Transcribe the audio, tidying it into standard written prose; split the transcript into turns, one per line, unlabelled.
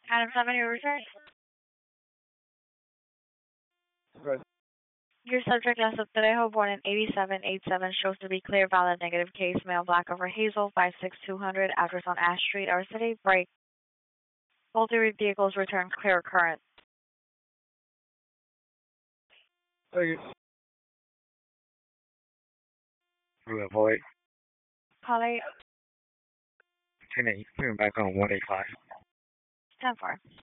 Adam 7, your return.
Right.
Your subject as of today, born in 8787, shows to be clear, valid, negative case, male, black, over Hazel, 56200, address on Ash Street, our city, break. Faulty vehicles return clear current.
Thank you.
Blue Avoid.
Polly,
10-8, back on 185.
10-4.